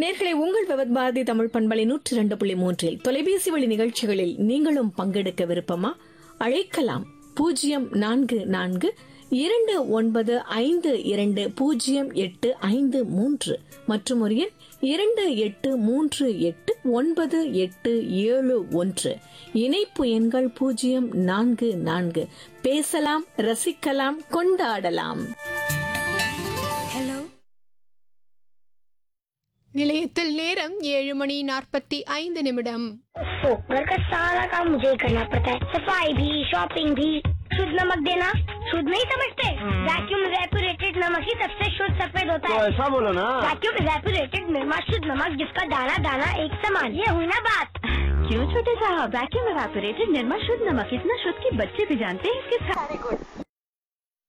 நேர்களை உங்கள் விவத் பாரதி தமிழ் பண்பலை 102.3 தொலைபேசி வழி நிகழ்ச்சிகளில் நீங்களும் பங்கெடுக்க விருப்பமா? அழைக்கலாம் 04952280853 மற்றும் ஒரு எண் 28389871. இணைப்பு எண்கள் 044. பேசலாம், ரசிக்கலாம், கொண்டாடலாம். நிலையத்தில் நேரம் 7:45. घर का सारा काम मुझे ही करना पड़ता है, सफाई भी, शॉपिंग भी। शुद्ध नमक देना शुद्ध नहीं समझते? वैक्यूम इवेपोरेटेड नमक ही सबसे शुद्ध सफेद होता है। तो ऐसा बोलो ना। वैक्यूम इवेपोरेटेड निर्मा शुद्ध नमक, जिसका दाना दाना एक समान। ये हुई ना बात। क्यों छोटे साहब, वैक्यूम इवेपोरेटेड निर्मा शुद्ध नमक इतना शुद्ध कि बच्चे भी जानते हैं इसके।